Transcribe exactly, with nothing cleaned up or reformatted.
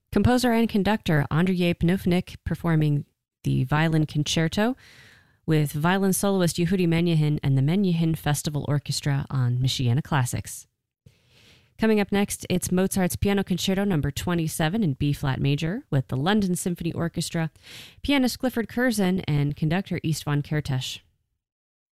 Composer and conductor Andrzej Panufnik performing the Violin Concerto with violin soloist Yehudi Menuhin and the Menuhin Festival Orchestra on Michiana Classics. Coming up next, it's Mozart's Piano Concerto number twenty-seven in B-flat major with the London Symphony Orchestra, pianist Clifford Curzon, and conductor Istvan Kertész.